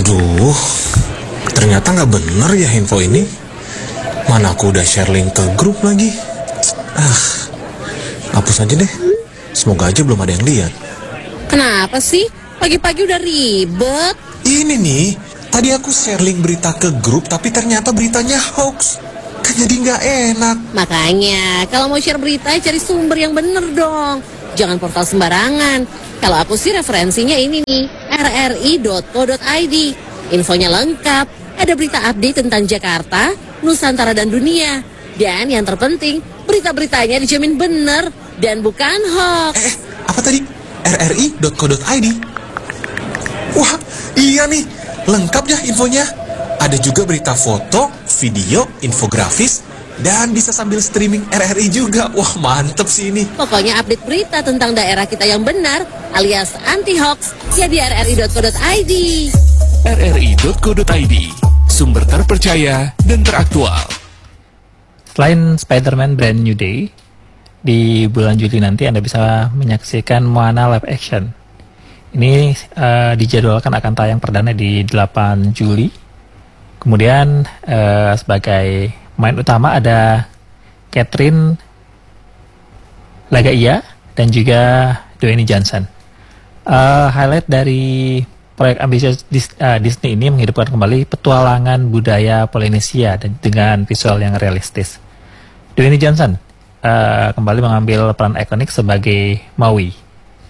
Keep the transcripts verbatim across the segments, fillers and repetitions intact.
Aduh, ternyata nggak bener ya info ini. Mana aku udah share link ke grup lagi. Ah, hapus aja deh. Semoga aja belum ada yang lihat. Kenapa sih? Pagi-pagi udah ribet. Ini nih, tadi aku share link berita ke grup, tapi ternyata beritanya hoax. Kan jadi nggak enak. Makanya, kalau mau share berita, cari sumber yang bener dong. Jangan portal sembarangan. Kalau aku sih referensinya ini nih, r r i dot co dot i d. Infonya lengkap, ada berita update tentang Jakarta, Nusantara dan dunia. Dan yang terpenting, berita-beritanya dijamin bener dan bukan hoax. Eh, eh apa tadi? r r i dot co dot i d. Wah, iya nih, lengkap ya infonya. Ada juga berita foto, video, infografis, dan bisa sambil streaming R R I juga. Wah, mantep sih ini. Pokoknya update berita tentang daerah kita yang benar, alias anti-hoax, ya di r r i dot co dot i d. r r i dot co dot i d, sumber terpercaya dan teraktual. Selain Spider-Man Brand New Day, di bulan Juli nanti Anda bisa menyaksikan Moana live action. Ini uh, dijadwalkan akan tayang perdana di delapan Juli. Kemudian uh, sebagai pemain utama ada Catherine Lagaia dan juga Dwayne Johnson. Uh, highlight dari proyek ambisius uh, Disney ini menghidupkan kembali petualangan budaya Polinesia dan dengan visual yang realistis. Dwayne Johnson uh, kembali mengambil peran ikonik sebagai Maui.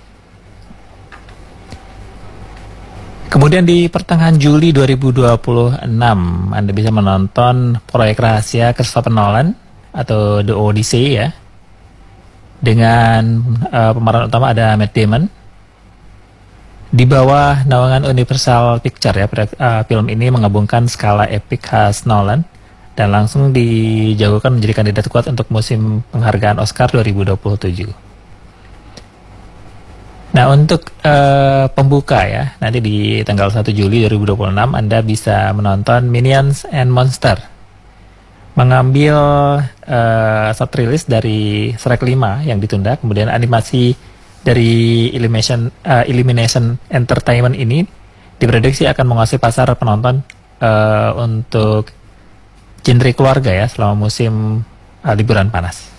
Kemudian di pertengahan Juli dua ribu dua puluh enam, Anda bisa menonton proyek rahasia Christopher Nolan atau The Odyssey ya. Dengan uh, pemeran utama ada Matt Damon. Di bawah naungan Universal Pictures ya, uh, film ini menggabungkan skala epik khas Nolan dan langsung dijagokan menjadi kandidat kuat untuk musim penghargaan Oscar dua ribu dua puluh tujuh. Nah, untuk uh, pembuka ya, nanti di tanggal satu Juli dua ribu dua puluh enam Anda bisa menonton Minions and Monster. Mengambil uh, short release dari Shrek lima yang ditunda, kemudian animasi dari Illumination, uh, Illumination Entertainment ini diprediksi akan menguasai pasar penonton uh, untuk genre keluarga ya selama musim uh, liburan panas.